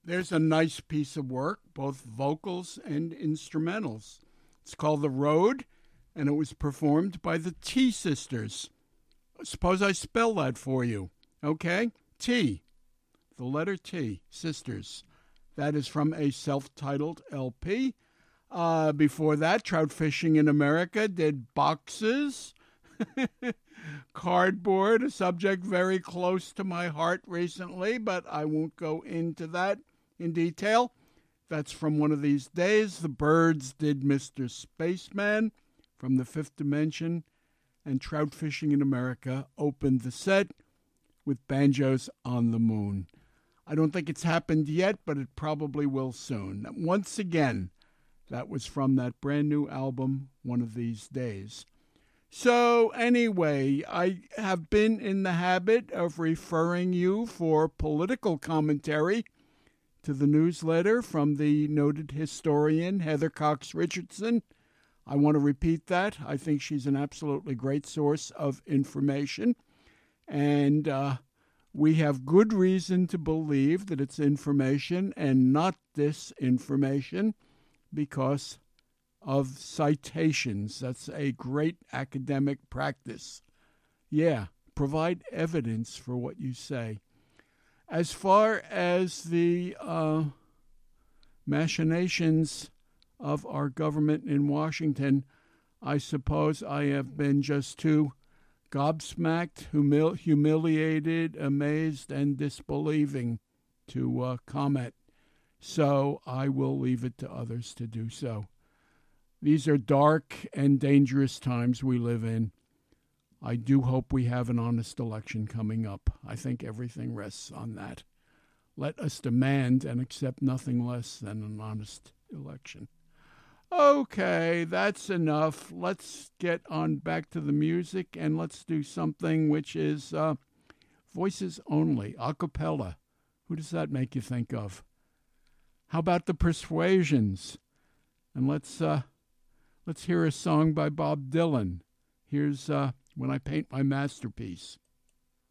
There's a nice piece of work, both vocals and instrumentals. It's called The Road, and it was performed by the T Sisters. Suppose I spell that for you, okay? T, the letter T, Sisters. That is from a self-titled LP. Before that, Trout Fishing in America did Boxes, Cardboard, a subject very close to my heart recently, but I won't go into that in detail. That's from one of these days. The Byrds did Mr. Spaceman from the Fifth Dimension, and Trout Fishing in America opened the set with Banjos on the Moon. I don't think it's happened yet, but it probably will soon. Once again, that was from that brand new album, One of These Days. So anyway, I have been in the habit of referring you for political commentary to the newsletter from the noted historian Heather Cox Richardson. I want to repeat that. I think she's an absolutely great source of information. And we have good reason to believe that it's information and not disinformation because of citations. That's a great academic practice. Yeah, provide evidence for what you say. As far as the machinations of our government in Washington, I suppose I have been just too gobsmacked, humiliated, amazed, and disbelieving to comment. So I will leave it to others to do so. These are dark and dangerous times we live in. I do hope we have an honest election coming up. I think everything rests on that. Let us demand and accept nothing less than an honest election. Okay, that's enough. Let's get on back to the music, and let's do something which is voices only, a cappella. Who does that make you think of? How about the Persuasions? And let's hear a song by Bob Dylan. Here's When I Paint My Masterpiece.